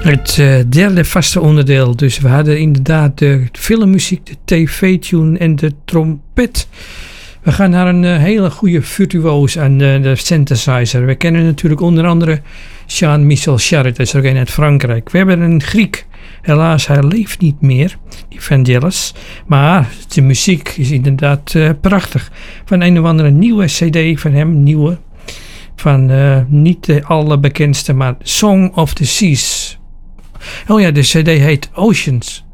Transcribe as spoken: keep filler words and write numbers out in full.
Het uh, derde vaste onderdeel. Dus we hadden inderdaad de filmmuziek, de tv-tune en de trompet. We gaan naar een uh, hele goede virtuoos aan uh, de synthesizer. We kennen natuurlijk onder andere Jean-Michel Jarre, dat is ook een uit Frankrijk. We hebben een Griek. Helaas, hij leeft niet meer, die Vangelis. Maar de muziek is inderdaad uh, prachtig. Van een of andere nieuwe cd van hem, nieuwe. Van uh, niet de allerbekendste, maar Song of the Seas. Oh ja, de cd heet Oceans.